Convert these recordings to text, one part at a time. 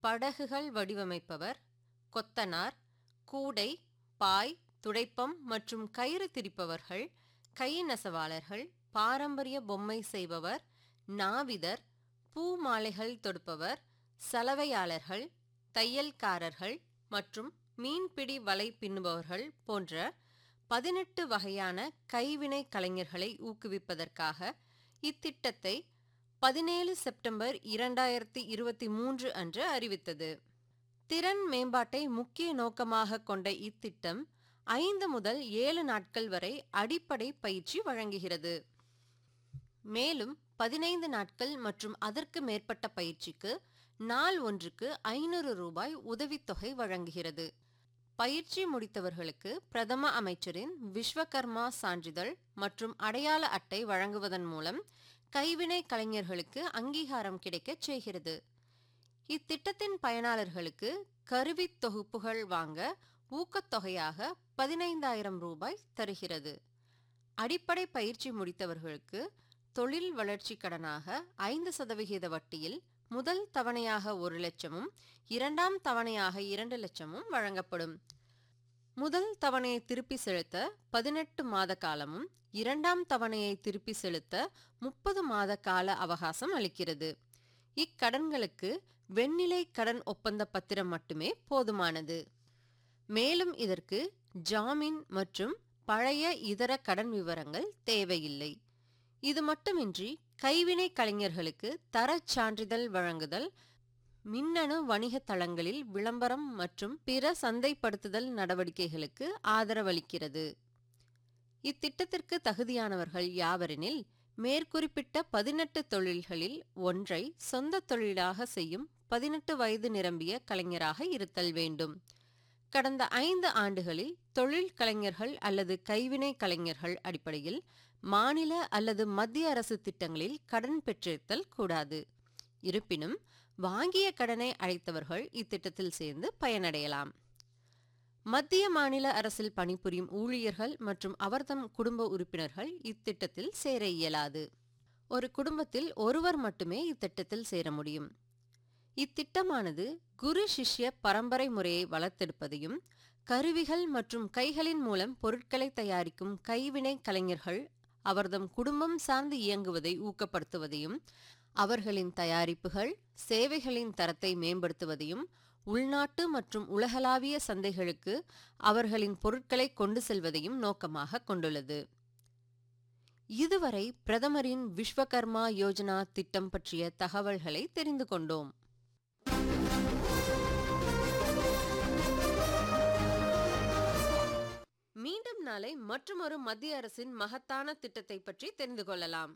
படகுகள் வடிவமைப்பவர், கொத்தனார், கூடை, பாய், துடைப்பம் மற்றும் கயிறு திரிப்பவர்கள், கை நெசவாளர்கள், பாரம்பரிய பொம்மை செய்பவர், நாவிதர், பூ மாலைகள் தொடுப்பவர், சலவையாளர்கள், தையல்காரர்கள் மற்றும் மீன்பிடி வலை பின்னுபவர்கள் போன்ற 18 வகையான கைவினை கலைஞர்களை ஊக்குவிப்பதற்காக இத்திட்டத்தை 17 செப்டம்பர் 2023 அன்று அறிவித்தது. திறன் மேம்பாட்டை முக்கிய நோக்கமாக கொண்ட இத்திட்டம் 5 முதல் 7 நாட்கள் வரை அடிப்படை பயிற்சி வழங்குகிறது. மேலும் 15 நாட்கள் மற்றும் அதற்கு மேற்பட்ட பயிற்சிக்கு நாள் ஒன்றுக்கு 500 ரூபாய் உதவித்தொகை வழங்குகிறது. பயிற்சி முடித்தவர்களுக்கு பிரதம அமைச்சரின் விஸ்வகர்மா சான்றிதழ் மற்றும் அடையாள அட்டை வழங்குவதன் மூலம் கைவினை கலைஞர்களுக்கு அங்கீகாரம் கிடைக்கச் செய்கிறது. இத்திட்டத்தின் பயனாளர்களுக்கு கருவி தொகுப்புகள் வாங்க ஊக்கத்தொகையாக 15,000 ரூபாய் தருகிறது. அடிப்படை பயிற்சி முடித்தவர்களுக்கு தொழில் வளர்ச்சி கடனாக 5% வட்டியில் முதல் தவணையாக 1 லட்சமும் 2ஆம் தவணையாக 2 லட்சமும் வழங்கப்படும். முதல் தவணையை திருப்பி செலுத்த 18 மாத காலமும் 2ஆம் தவணையை திருப்பி செலுத்த 30 மாத கால அவகாசம் அளிக்கிறது. இக்கடன்களுக்கு வெண்ணிலை கடன் ஒப்பந்த பத்திரம் மட்டுமே போதுமானது. மேலும் இதற்கு ஜாமீன் மற்றும் பழைய இதர கடன் விவரங்கள் தேவையில்லை. இது மட்டுமின்றி கைவினை கலைஞர்களுக்கு தரச் சான்றிதழ் வழங்குதல், மின்னணு வணிக தளங்களில் விளம்பரம் மற்றும் பிற சந்தைப்படுத்துதல் நடவடிக்கைகளுக்கு ஆதரவளிக்கிறது. இத்திட்டத்திற்கு தகுதியானவர்கள் யாவரெனில் மேற்குறிப்பிட்ட 18 தொழில்களில் ஒன்றை சொந்த தொழிலாக செய்யும் 18 வயது நிரம்பிய கலைஞராக இருத்தல் வேண்டும். கடந்த 5 ஆண்டுகளில் தொழில் கலைஞர்கள் அல்லது கைவினை கலைஞர்கள் அடிப்படையில் மாநில அல்லது மத்திய அரசு திட்டங்களில் கடன் பெற்றிருத்தல் கூடாது. இருப்பினும் வாங்கிய கடனை அடைத்தவர்கள் இத்திட்டத்தில் சேர்ந்து பயனடையலாம். மத்திய மாநில அரசில் பணிபுரியும் ஊழியர்கள் மற்றும் அவர்தம் குடும்ப உறுப்பினர்கள் இத்திட்டத்தில் சேர இயலாது. ஒரு குடும்பத்தில் ஒருவர் மட்டுமே இத்திட்டத்தில் சேர முடியும். இத்திட்டமானது குரு சிஷ்ய பரம்பரை முறையை வளர்த்தெடுப்பதையும், கருவிகள் மற்றும் கைகளின் மூலம் பொருட்களை தயாரிக்கும் கைவினை கலைஞர்கள் அவர்தம் குடும்பம் சார்ந்து இயங்குவதை ஊக்கப்படுத்துவதையும், அவர்களின் தயாரிப்புகள், சேவைகளின் தரத்தை மேம்படுத்துவதையும், உள்நாட்டு மற்றும் உலகளாவிய சந்தைகளுக்கு அவர்களின் பொருட்களை கொண்டு செல்வதையும் நோக்கமாக கொண்டுள்ளது. இதுவரை பிரதமரின் விஸ்வகர்மா யோஜனா திட்டம் பற்றிய தகவல்களை தெரிந்து கொண்டோம். மீண்டும் நாளை மற்றுமொரு மத்திய அரசின் மகத்தான திட்டத்தை பற்றி தெரிந்து கொள்ளலாம்.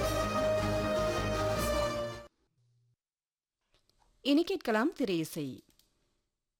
இனி கேட்கலாம் திரை இசை.